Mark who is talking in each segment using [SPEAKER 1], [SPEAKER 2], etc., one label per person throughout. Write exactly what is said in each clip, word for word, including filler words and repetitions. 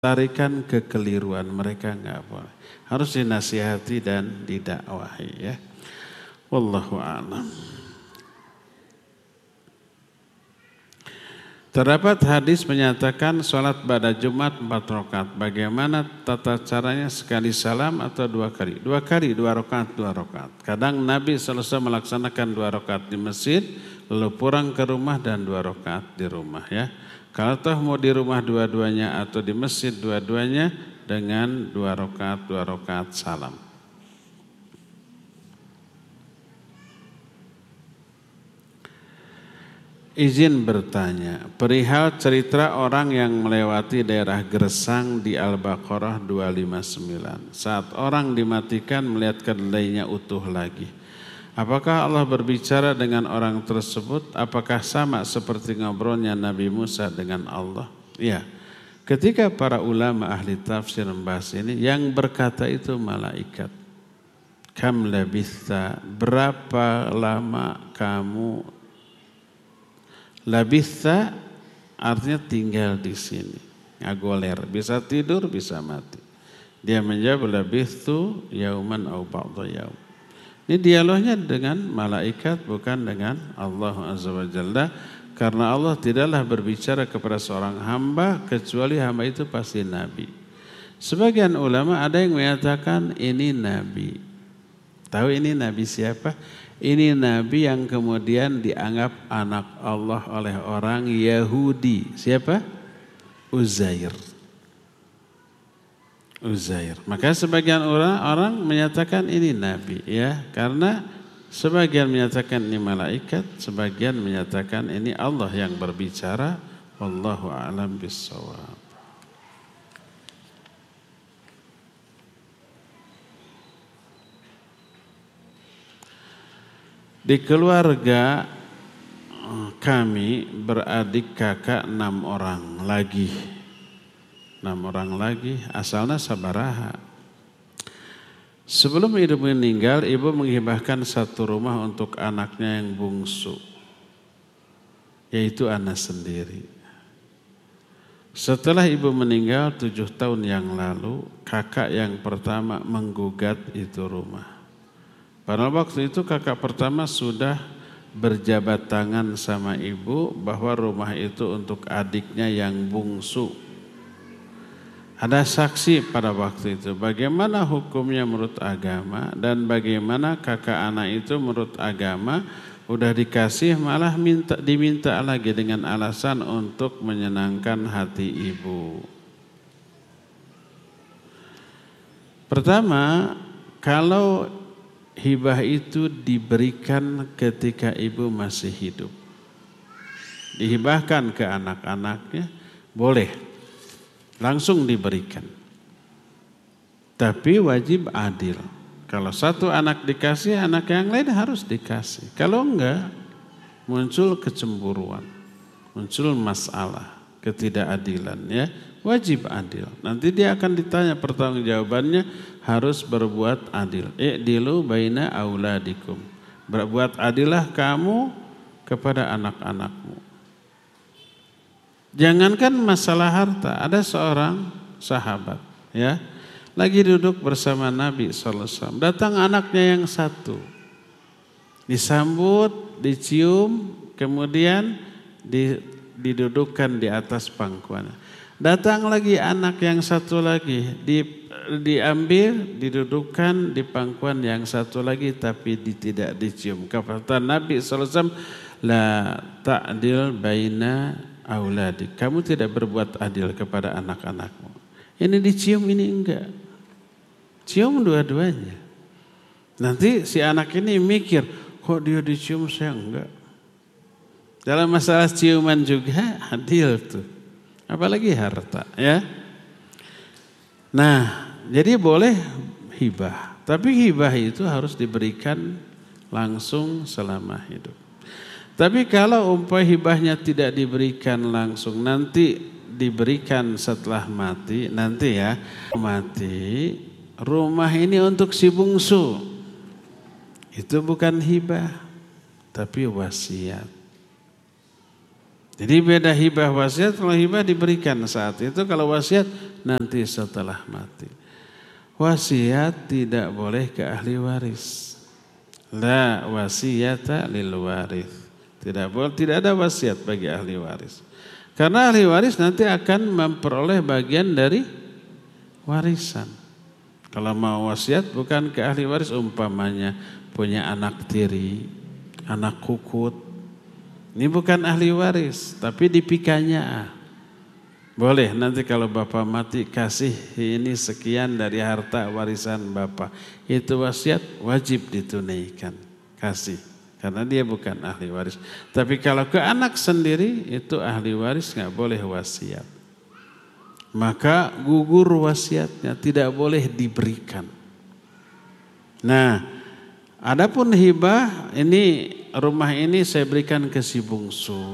[SPEAKER 1] tarikan kekeliruan, mereka nggak boleh. Harus dinasihati dan didakwahi ya. Wallahu a'lam. Terdapat hadis menyatakan sholat pada Jumat empat rakaat. Bagaimana tata caranya, sekali salam atau dua kali? Dua kali, dua rakaat, dua rakaat. Kadang Nabi selesai melaksanakan dua rakaat di masjid, lalu pulang ke rumah dan dua rakaat di rumah ya. Kalau toh mau di rumah dua-duanya atau di masjid dua-duanya, dengan dua rakaat, dua rakaat salam. Izin bertanya, perihal cerita orang yang melewati daerah Gersang di Al-Baqarah dua ratus lima puluh sembilan. Saat orang dimatikan melihat keledainya utuh lagi. Apakah Allah berbicara dengan orang tersebut? Apakah sama seperti ngobrolnya Nabi Musa dengan Allah? Ya, ketika para ulama ahli tafsir membahas ini, yang berkata itu malaikat. Kam labitha, berapa lama kamu? Labitha artinya tinggal di sini, ngagoler, bisa tidur, bisa mati. Dia menjawab labithu yauman au ba'dha yaum. Ini dialognya dengan malaikat, bukan dengan Allah Azza wa Jalla, karena Allah tidaklah berbicara kepada seorang hamba kecuali hamba itu pasti nabi. Sebagian ulama ada yang mengatakan ini nabi. Tahu ini nabi siapa? Ini nabi yang kemudian dianggap anak Allah oleh orang Yahudi. Siapa? Uzair. Uzair. Maka sebagian orang orang menyatakan ini nabi ya, karena sebagian menyatakan ini malaikat, sebagian menyatakan ini Allah yang berbicara. Wallahu a'lam bissawab. Di keluarga kami beradik kakak enam orang lagi. Enam orang lagi, asalnya sabaraha. Sebelum ibu meninggal, ibu menghibahkan satu rumah untuk anaknya yang bungsu, yaitu anak sendiri. Setelah ibu meninggal tujuh tahun yang lalu, kakak yang pertama menggugat itu rumah. Pada waktu itu kakak pertama sudah berjabat tangan sama ibu bahwa rumah itu untuk adiknya yang bungsu. Ada saksi pada waktu itu. Bagaimana hukumnya menurut agama dan bagaimana kakak anak itu menurut agama. Udah dikasih malah minta, diminta lagi dengan alasan untuk menyenangkan hati ibu. Pertama, kalau hibah itu diberikan ketika ibu masih hidup, dihibahkan ke anak-anaknya, boleh langsung diberikan. Tapi wajib adil. Kalau satu anak dikasih, anak yang lain harus dikasih. Kalau enggak, muncul kecemburuan, muncul masalah, ketidakadilan ya. Wajib adil. Nanti dia akan ditanya, pertanggungjawabannya harus berbuat adil. I'dilu baina auladikum. Berbuat adillah kamu kepada anak-anakmu. Jangankan masalah harta, ada seorang sahabat ya, lagi duduk bersama Nabi shallallahu alaihi wasallam. Datang anaknya yang satu, disambut, dicium, kemudian didudukkan di atas pangkuan. Datang lagi anak yang satu lagi, di, diambil, didudukkan di pangkuan yang satu lagi, tapi di, tidak dicium. Kata Nabi shallallahu alaihi wasallam, la ta'dil baina auladik. Kamu tidak berbuat adil kepada anak-anakmu. Ini dicium, ini enggak. Cium dua-duanya. Nanti si anak ini mikir, kok dia dicium saya enggak. Dalam masalah ciuman juga adil tuh. Apalagi harta ya. Nah, jadi boleh hibah. Tapi hibah itu harus diberikan langsung selama hidup. Tapi kalau umpah hibahnya tidak diberikan langsung, nanti diberikan setelah mati, nanti ya, mati, rumah ini untuk si bungsu. Itu bukan hibah, tapi wasiat. Jadi beda hibah wasiat, kalau hibah diberikan saat itu, kalau wasiat nanti setelah mati. Wasiat tidak boleh ke ahli waris. La wasiyata lil waris. Tidak boleh, tidak ada wasiat bagi ahli waris. Karena ahli waris nanti akan memperoleh bagian dari warisan. Kalau mau wasiat bukan ke ahli waris, umpamanya punya anak tiri, anak kukut. Ini bukan ahli waris, tapi dipikanya. Boleh nanti kalau bapak mati kasih ini sekian dari harta warisan bapak. Itu wasiat wajib ditunaikan, kasih. Karena dia bukan ahli waris. Tapi kalau ke anak sendiri itu ahli waris nggak boleh wasiat. Maka gugur wasiatnya, tidak boleh diberikan. Nah, adapun hibah, ini rumah ini saya berikan ke si bungsu.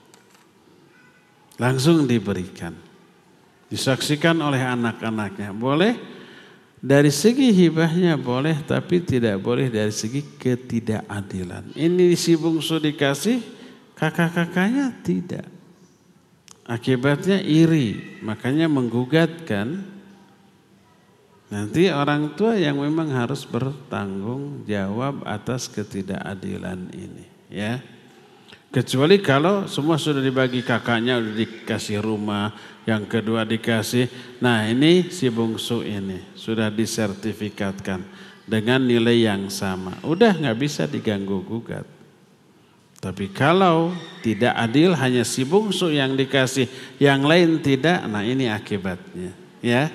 [SPEAKER 1] Langsung diberikan. Disaksikan oleh anak-anaknya. Boleh dari segi hibahnya boleh, tapi tidak boleh dari segi ketidakadilan. Ini si bungsu dikasih, kakak-kakaknya tidak. Akibatnya iri, makanya menggugatkan. Nanti orang tua yang memang harus bertanggung jawab atas ketidakadilan ini, ya. Kecuali kalau semua sudah dibagi, kakaknya sudah dikasih rumah, yang kedua dikasih. Nah ini si bungsu ini sudah disertifikatkan dengan nilai yang sama. Udah nggak bisa diganggu gugat. Tapi kalau tidak adil, hanya si bungsu yang dikasih, yang lain tidak, nah ini akibatnya, ya.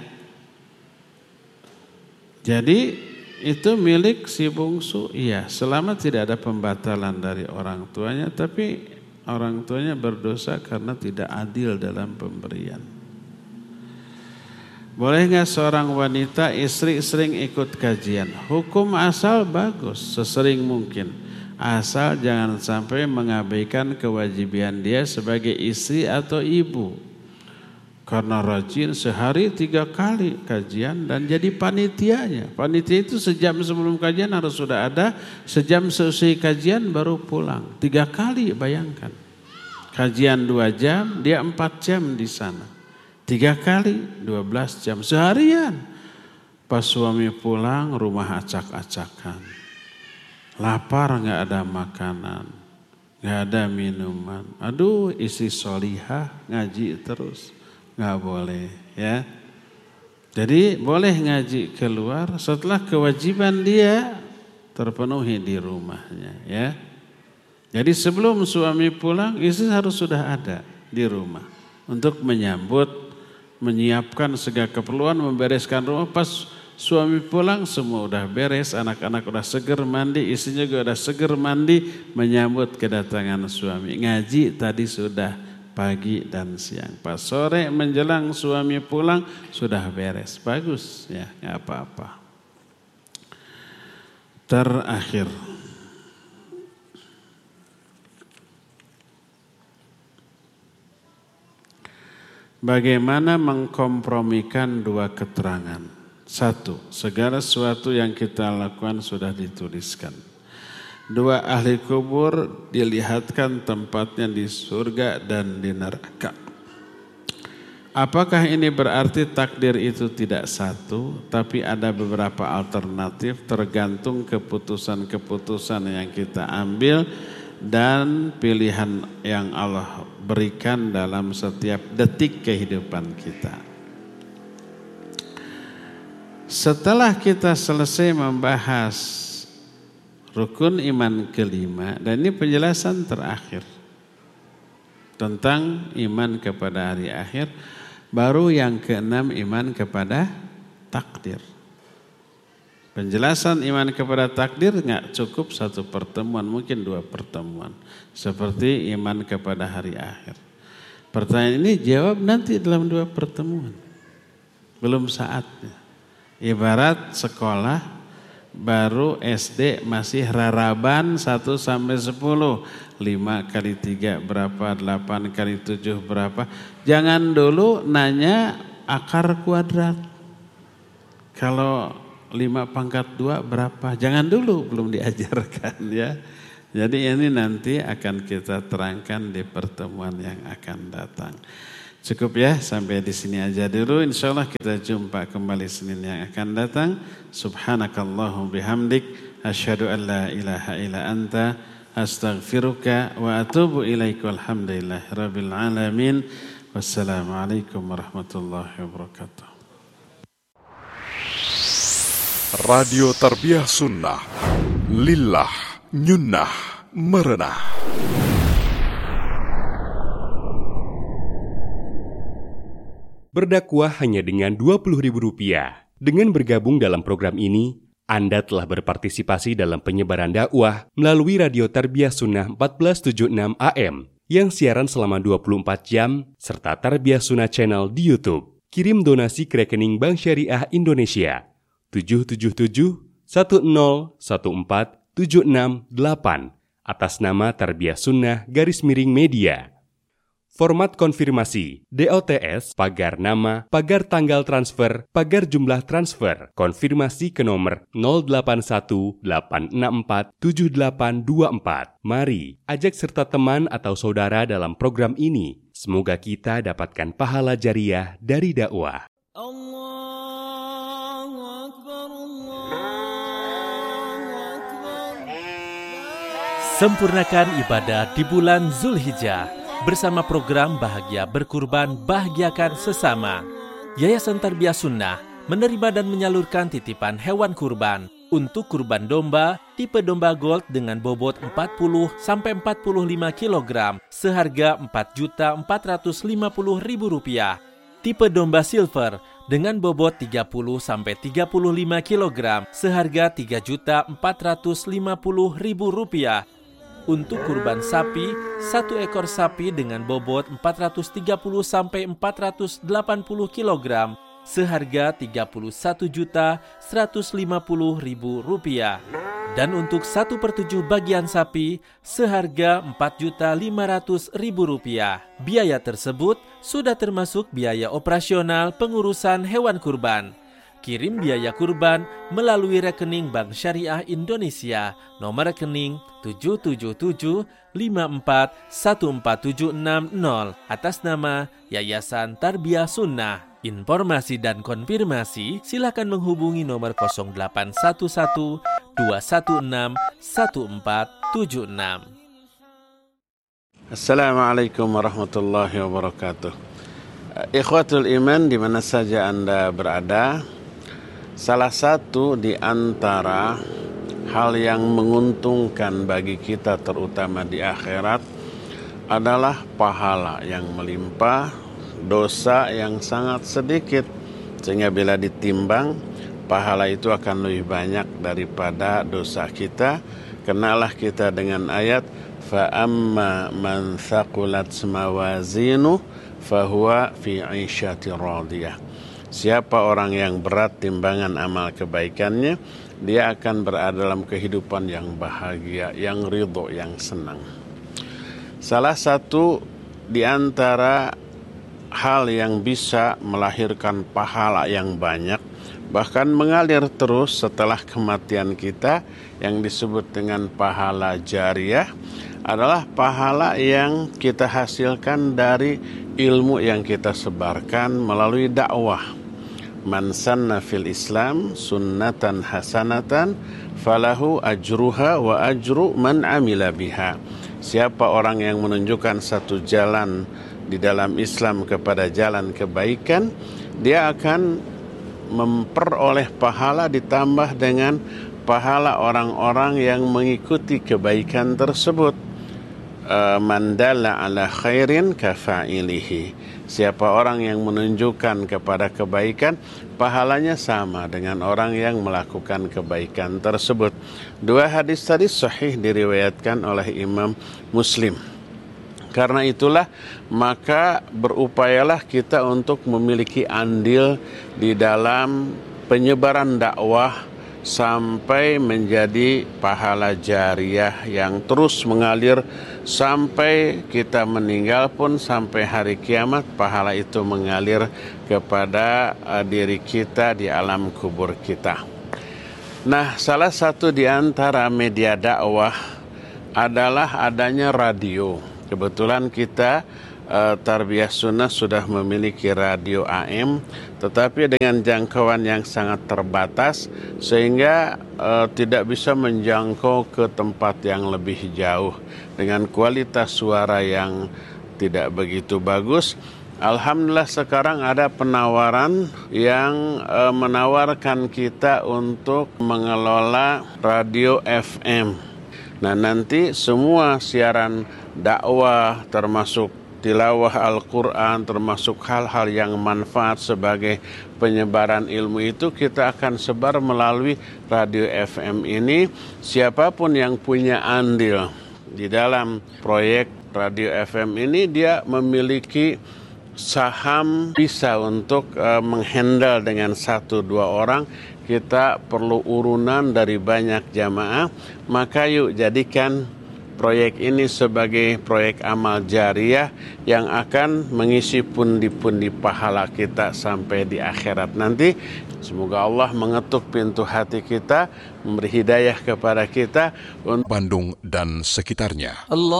[SPEAKER 1] Jadi itu milik si bungsu, iya, selama tidak ada pembatalan dari orang tuanya, tapi orang tuanya berdosa karena tidak adil dalam pemberian. Boleh nggak seorang wanita istri sering ikut kajian? Hukum asal bagus, sesering mungkin. Asal jangan sampai mengabaikan kewajiban dia sebagai istri atau ibu. Karena rajin sehari tiga kali kajian dan jadi panitianya. Panitia itu sejam sebelum kajian harus sudah ada, sejam selesai kajian baru pulang. Tiga kali, bayangkan. Kajian dua jam, dia empat jam di sana. Tiga kali, dua belas jam seharian. Pas suami pulang, rumah acak-acakan. Lapar, nggak ada makanan, nggak ada minuman. Aduh, istri solihah ngaji terus, nggak boleh, ya. Jadi boleh ngaji keluar setelah kewajiban dia terpenuhi di rumahnya, ya. Jadi sebelum suami pulang, istri harus sudah ada di rumah untuk menyambut, menyiapkan segala keperluan, membereskan rumah. Pas suami pulang semua udah beres, anak-anak udah seger mandi, istrinya juga udah seger mandi menyambut kedatangan suami. Ngaji tadi sudah pagi dan siang. Pas sore menjelang suami pulang sudah beres. Bagus ya, nggak apa-apa. Terakhir, bagaimana mengkompromikan dua keterangan? Satu, segala sesuatu yang kita lakukan sudah dituliskan. Dua, ahli kubur dilihatkan tempatnya di surga dan di neraka. Apakah ini berarti takdir itu tidak satu, tapi ada beberapa alternatif tergantung keputusan-keputusan yang kita ambil dan pilihan yang Allah berikan dalam setiap detik kehidupan kita. Setelah kita selesai membahas rukun iman kelima, dan ini penjelasan terakhir tentang iman kepada hari akhir, baru yang keenam iman kepada takdir. Penjelasan iman kepada takdir nggak cukup satu pertemuan, mungkin dua pertemuan. Seperti iman kepada hari akhir. Pertanyaan ini jawab nanti dalam dua pertemuan. Belum saatnya. Ibarat sekolah baru S D masih raraban satu sampai sepuluh. lima kali tiga berapa, delapan kali tujuh berapa. Jangan dulu nanya akar kuadrat. Kalau lima pangkat dua berapa? Jangan dulu, belum diajarkan ya. Jadi ini nanti akan kita terangkan di pertemuan yang akan datang. Cukup ya, sampai di sini aja dulu. Insyaallah kita jumpa kembali Senin yang akan datang. Subhanakallahum bihamdik, asyhadu an la ilaha illa anta, astaghfiruka wa atubu ilaika. Walhamdulillahi rabbil alamin. Wassalamualaikum warahmatullahi wabarakatuh.
[SPEAKER 2] Radio Tarbiyah Sunnah, lillah, nyunnah, merenah.
[SPEAKER 3] Berdakwah hanya dengan dua puluh ribu rupiah. Dengan bergabung dalam program ini, Anda telah berpartisipasi dalam penyebaran dakwah melalui Radio Tarbiyah Sunnah empat belas tujuh puluh enam A M yang siaran selama dua puluh empat jam serta Tarbiyah Sunnah Channel di YouTube. Kirim donasi ke rekening Bank Syariah Indonesia tujuh tujuh tujuh satu nol satu empat tujuh enam delapan atas nama Tarbiyah Sunnah garis miring media. Format konfirmasi D O T S, pagar nama, pagar tanggal transfer, pagar jumlah transfer. Konfirmasi ke nomor nol delapan satu delapan enam empat tujuh delapan dua empat. Mari ajak serta teman atau saudara dalam program ini. Semoga kita dapatkan pahala jariah dari dakwah.
[SPEAKER 4] Sempurnakan ibadah di bulan Zulhijjah bersama program Bahagia Berkurban, Bahagiakan Sesama. Yayasan Tarbiyah Sunnah menerima dan menyalurkan titipan hewan kurban untuk kurban domba tipe domba gold dengan bobot empat puluh sampai empat puluh lima kilogram seharga empat juta empat ratus lima puluh ribu rupiah. Tipe domba silver dengan bobot tiga puluh sampai tiga puluh lima kilogram seharga tiga juta empat ratus lima puluh ribu rupiah. Untuk kurban sapi, satu ekor sapi dengan bobot empat ratus tiga puluh sampai empat ratus delapan puluh kilogram seharga tiga puluh satu juta seratus lima puluh ribu rupiah. Dan untuk satu per tujuh bagian sapi seharga empat juta lima ratus ribu rupiah. Biaya tersebut sudah termasuk biaya operasional pengurusan hewan kurban. Kirim biaya kurban melalui rekening Bank Syariah Indonesia nomor rekening tujuh tujuh tujuh lima empat satu empat tujuh enam nol atas nama Yayasan Tarbiyah Sunnah. Informasi dan konfirmasi silakan menghubungi nomor nol delapan satu satu dua satu enam satu empat tujuh enam.
[SPEAKER 1] Assalamualaikum warahmatullahi wabarakatuh. Ikhwatul iman di mana saja Anda berada, salah satu di antara hal yang menguntungkan bagi kita terutama di akhirat adalah pahala yang melimpah, dosa yang sangat sedikit. Sehingga bila ditimbang, pahala itu akan lebih banyak daripada dosa kita. Kenalah kita dengan ayat fa amma man thaqulat mawazinuhu fahuwa fi 'ishatir radiyah. Siapa orang yang berat timbangan amal kebaikannya, dia akan berada dalam kehidupan yang bahagia, yang ridho, yang senang. Salah satu di antara hal yang bisa melahirkan pahala yang banyak, bahkan mengalir terus setelah kematian kita, yang disebut dengan pahala jariyah, adalah pahala yang kita hasilkan dari ilmu yang kita sebarkan melalui dakwah. Man sanna fil Islam sunnatan hasanatan falahu ajruha wa ajru man amila biha. Siapa orang yang menunjukkan satu jalan di dalam Islam kepada jalan kebaikan, dia akan memperoleh pahala ditambah dengan pahala orang-orang yang mengikuti kebaikan tersebut. Man dalla ala khairin kafa'ilihi. Siapa orang yang menunjukkan kepada kebaikan, pahalanya sama dengan orang yang melakukan kebaikan tersebut. Dua hadis tadi sahih diriwayatkan oleh Imam Muslim. Karena itulah maka berupayalah kita untuk memiliki andil di dalam penyebaran dakwah sampai menjadi pahala jariyah yang terus mengalir sampai kita meninggal pun, sampai hari kiamat pahala itu mengalir kepada uh, diri kita di alam kubur kita. Nah, salah satu di antara media dakwah adalah adanya radio. Kebetulan kita uh, Tarbiyah Sunnah sudah memiliki radio A M, tetapi dengan jangkauan yang sangat terbatas sehingga uh, tidak bisa menjangkau ke tempat yang lebih jauh dengan kualitas suara yang tidak begitu bagus. Alhamdulillah sekarang ada penawaran yang e, menawarkan kita untuk mengelola radio F M. Nah, nanti semua siaran dakwah termasuk tilawah Al-Quran, termasuk hal-hal yang manfaat sebagai penyebaran ilmu itu kita akan sebar melalui radio F M ini. Siapapun yang punya andil di dalam proyek radio F M ini, dia memiliki saham, bisa untuk uh, menghandle dengan satu dua orang. Kita perlu urunan dari banyak jamaah, maka yuk jadikan proyek ini sebagai proyek amal jariah yang akan mengisi pundi-pundi pahala kita sampai di akhirat nanti. Semoga Allah mengetuk pintu hati kita, memberi hidayah kepada kita untuk
[SPEAKER 2] Bandung dan sekitarnya.
[SPEAKER 5] Allah